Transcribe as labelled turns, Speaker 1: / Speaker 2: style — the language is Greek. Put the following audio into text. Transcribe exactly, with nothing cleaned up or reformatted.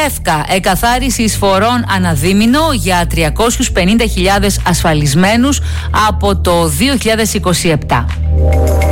Speaker 1: ΕΦΚΑ, εκαθάριση εισφορών αναδίμηνο για τριακόσιες πενήντα χιλιάδες ασφαλισμένους από το δύο χιλιάδες είκοσι επτά.